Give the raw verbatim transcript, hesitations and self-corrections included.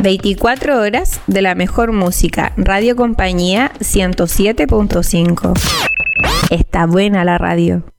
veinticuatro horas de la mejor música. Radio Compañía ciento siete punto cinco. Está buena la radio.